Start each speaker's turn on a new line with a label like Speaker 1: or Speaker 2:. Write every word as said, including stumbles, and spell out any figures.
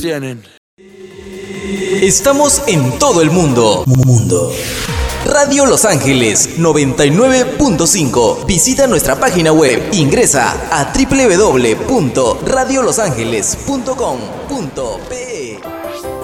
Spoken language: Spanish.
Speaker 1: tienen.
Speaker 2: Estamos en todo el mundo. Mundo. Radio Los Ángeles noventa y nueve punto cinco. Visita nuestra página web. Ingresa a doble u doble u doble u punto radio los ángeles punto com punto pe.